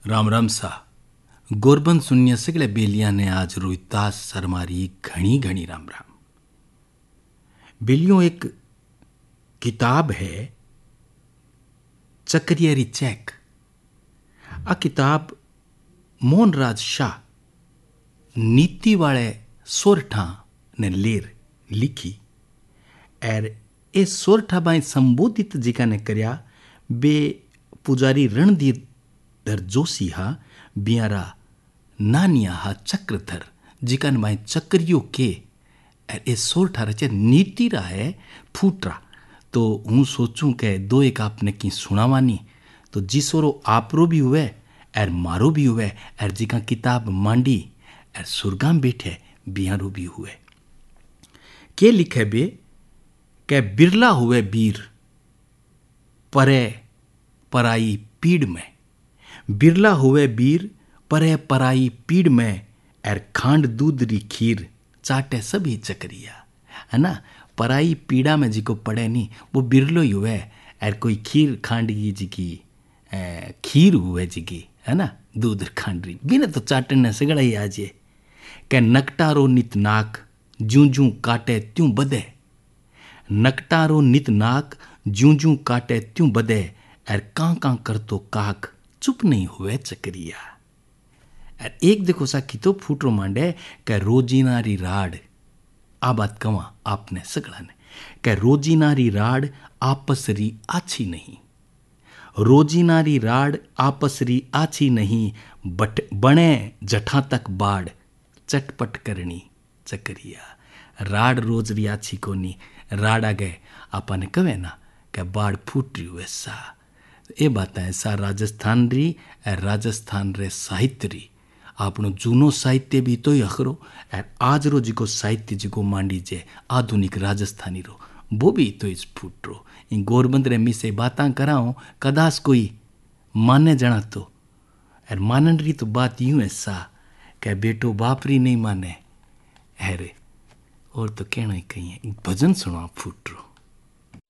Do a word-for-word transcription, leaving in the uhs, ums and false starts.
राम राम सा गोरबन सुन्य सगळे बेलियाने आज रोहितास सरमारी घणी घणी राम राम। बेलियों एक किताब है चक्रियरी चेक। आ किताब मोहनराज शाह नीति वाले सोरठा ने लेर लिखी एर ए सोरठा बाई संबोधित जिका ने करया बे पुजारी रणधीर जोशी हा बियारा नानिया हा चक्रधर जिकन बाई चक्रियो के एर ए सोरठा रचे नीति रा है फूटरा। तो हूँ सोचूं के दो एक आपने की सुनावानी तो जिसोरो आपरो भी हुए एर मारो भी हुए एर जिका किताब मांडी एर सुरगाम बैठे बिहारो भी हुए। के लिखे बे के बिरला हुए बीर परे पराई पीड़ में, बिरला हुए बीर परे पराई पीड़ में एर खांड दूध री खीर चाटे सभी चक्रिया। है ना, पराई पीड़ा में जिको पड़े नहीं वो बिरलो ही हुए एर कोई खीर खांड की जिकी खीर हुए जिकी है ना दूध खांड री बिना तो चाटन ने सगड़ा ही आजे के नकटारो नित नाक जूं जूं काटे त्यों बदे, नकटारो नित नाक जूं जूं काटे त्यों बदे एर कां कां करतो काक चुप नहीं हुए चक्रिया। एर एक देखो सा कितो फूटरो मांडे के रोजीनारी राड आ बात कवा आपने सगड़ा ने के रोजीनारी राड आपसरी आछी नहीं, रोजीनारी राड आपसरी आछी नहीं बट बने जठा तक बाड़ चटपट करनी चक्रिया। राड रोज री आछी कोनी राड आ गए आपने कवे ना के बाड़ फूट रही हुए सा। ए बात है सा राजस्थान री राजस्थान रे साहित्य री आपनो जूनो साहित्य भी तो अखरो और आज रो जिको साहित्य जिको मांडी जे आधुनिक राजस्थानी रो वो भी तो इस फूट रो इन गोरबंद रे मी से बातां कराओ कदास कोई माने जना तो और मानन री तो बात यूं है सा क्या बेटो बापरी नहीं माने हैरे और तो कहना ही कहीं है। भजन सुनो फूट रो।